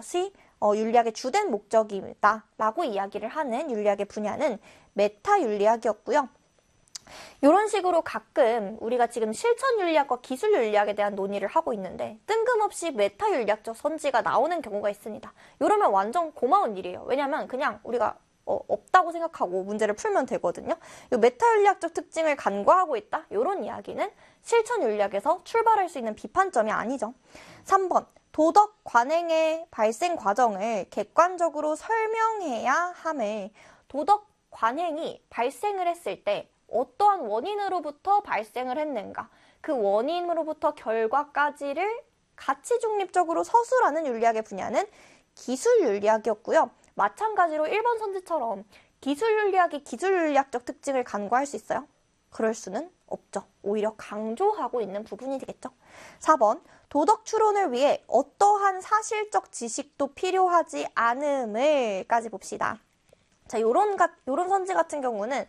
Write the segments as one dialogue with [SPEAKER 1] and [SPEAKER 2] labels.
[SPEAKER 1] 것이 윤리학의 주된 목적이다 라고 이야기를 하는 윤리학의 분야는 메타윤리학이었고요. 이런 식으로 가끔 우리가 지금 실천윤리학과 기술윤리학에 대한 논의를 하고 있는데 뜬금없이 메타윤리학적 선지가 나오는 경우가 있습니다. 이러면 완전 고마운 일이에요. 왜냐면 그냥 우리가 없다고 생각하고 문제를 풀면 되거든요. 이 메타윤리학적 특징을 간과하고 있다? 이런 이야기는 실천윤리학에서 출발할 수 있는 비판점이 아니죠. 3번, 도덕 관행의 발생 과정을 객관적으로 설명해야 함을. 도덕 관행이 발생을 했을 때 어떠한 원인으로부터 발생을 했는가, 그 원인으로부터 결과까지를 가치 중립적으로 서술하는 윤리학의 분야는 기술윤리학이었고요. 마찬가지로 1번 선지처럼 기술윤리학이 기술윤리학적 특징을 간과할 수 있어요? 그럴 수는 없죠. 오히려 강조하고 있는 부분이 되겠죠. 4번, 도덕 추론을 위해 어떠한 사실적 지식도 필요하지 않음을까지 봅시다. 자, 요런 선지 같은 경우는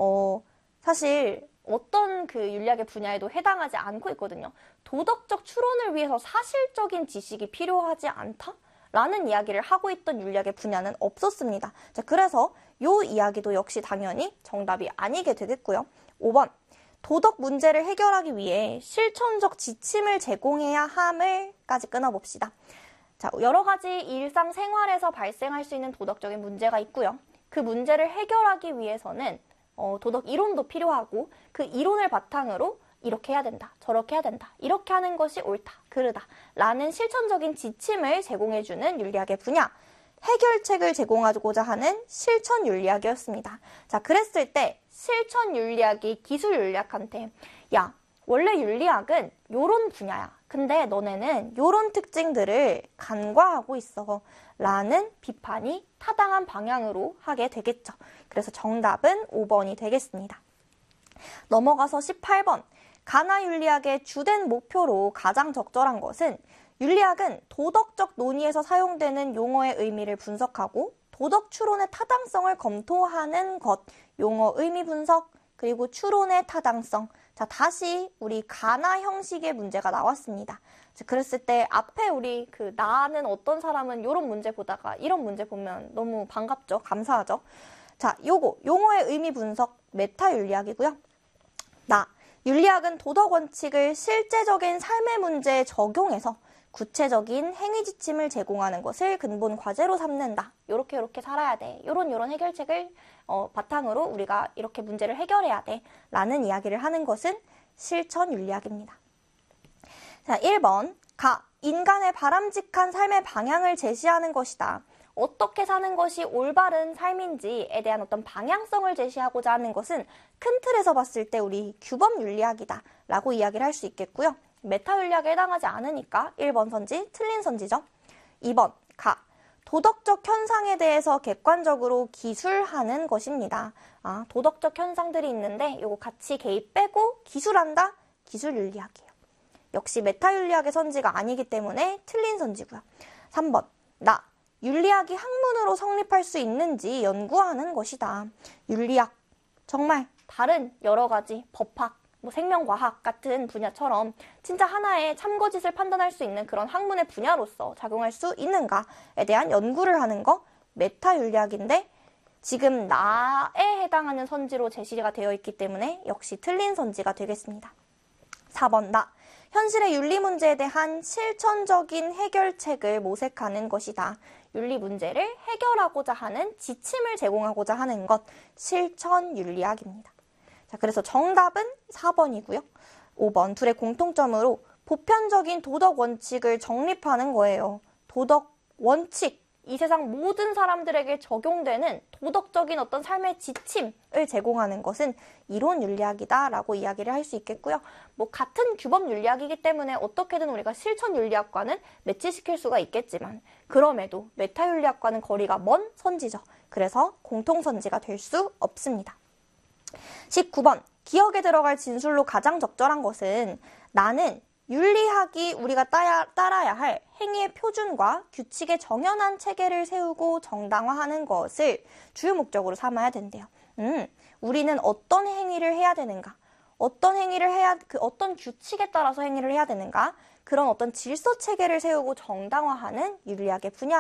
[SPEAKER 1] 사실 어떤 그 윤리학의 분야에도 해당하지 않고 있거든요. 도덕적 추론을 위해서 사실적인 지식이 필요하지 않다? 라는 이야기를 하고 있던 윤리학의 분야는 없었습니다. 자, 그래서 요 이야기도 역시 당연히 정답이 아니게 되겠고요. 5번, 도덕 문제를 해결하기 위해 실천적 지침을 제공해야 함을까지 끊어봅시다. 자, 여러 가지 일상생활에서 발생할 수 있는 도덕적인 문제가 있고요. 그 문제를 해결하기 위해서는 도덕 이론도 필요하고 그 이론을 바탕으로 이렇게 해야 된다, 저렇게 해야 된다, 이렇게 하는 것이 옳다, 그르다 라는 실천적인 지침을 제공해주는 윤리학의 분야, 해결책을 제공하고자 하는 실천윤리학이었습니다. 자, 그랬을 때 실천윤리학이 기술윤리학한테 야, 원래 윤리학은 요런 분야야. 근데 너네는 요런 특징들을 간과하고 있어. 라는 비판이 타당한 방향으로 하게 되겠죠. 그래서 정답은 5번이 되겠습니다. 넘어가서 18번. 가나 윤리학의 주된 목표로 가장 적절한 것은 윤리학은 도덕적 논의에서 사용되는 용어의 의미를 분석하고 도덕 추론의 타당성을 검토하는 것. 용어 의미 분석, 그리고 추론의 타당성. 자, 다시 우리 가나 형식의 문제가 나왔습니다. 그랬을 때 앞에 우리 나는 어떤 사람은 이런 문제 보다가 이런 문제 보면 너무 반갑죠? 감사하죠? 자, 요거 용어의 의미 분석 메타윤리학이고요. 윤리학은 도덕 원칙을 실제적인 삶의 문제에 적용해서 구체적인 행위 지침을 제공하는 것을 근본 과제로 삼는다. 요렇게 살아야 돼. 요런 해결책을 바탕으로 우리가 이렇게 문제를 해결해야 돼. 라는 이야기를 하는 것은 실천윤리학입니다. 자, 1번. 인간의 바람직한 삶의 방향을 제시하는 것이다. 어떻게 사는 것이 올바른 삶인지에 대한 어떤 방향성을 제시하고자 하는 것은 큰 틀에서 봤을 때 우리 규범윤리학이다 라고 이야기를 할 수 있겠고요. 메타윤리학에 해당하지 않으니까 1번 선지, 틀린 선지죠. 2번, 도덕적 현상에 대해서 객관적으로 기술하는 것입니다. 도덕적 현상들이 있는데 요거 같이 개입 빼고 기술한다? 기술윤리학이에요. 역시 메타윤리학의 선지가 아니기 때문에 틀린 선지고요. 3번, 윤리학이 학문으로 성립할 수 있는지 연구하는 것이다. 윤리학, 정말 다른 여러 가지 법학, 생명과학 같은 분야처럼 진짜 하나의 참거짓을 판단할 수 있는 그런 학문의 분야로서 작용할 수 있는가에 대한 연구를 하는 거 메타윤리학인데 지금 나에 해당하는 선지로 제시가 되어 있기 때문에 역시 틀린 선지가 되겠습니다. 4번, 현실의 윤리 문제에 대한 실천적인 해결책을 모색하는 것이다. 윤리 문제를 해결하고자 하는 지침을 제공하고자 하는 것, 실천윤리학입니다. 자, 그래서 정답은 4번이고요. 5번, 둘의 공통점으로 보편적인 도덕 원칙을 정립하는 거예요. 도덕 원칙, 이 세상 모든 사람들에게 적용되는 도덕적인 어떤 삶의 지침을 제공하는 것은 이론윤리학이다라고 이야기를 할 수 있겠고요. 같은 규범윤리학이기 때문에 어떻게든 우리가 실천윤리학과는 매치시킬 수가 있겠지만 그럼에도 메타윤리학과는 거리가 먼 선지죠. 그래서 공통선지가 될 수 없습니다. 19번, 기억에 들어갈 진술로 가장 적절한 것은 나는 윤리학이 우리가 따라야 할 행위의 표준과 규칙의 정연한 체계를 세우고 정당화하는 것을 주요 목적으로 삼아야 된대요. 우리는 어떤 행위를 해야 되는가? 어떤 행위를 해야, 어떤 규칙에 따라서 행위를 해야 되는가? 그런 어떤 질서 체계를 세우고 정당화하는 윤리학의 분야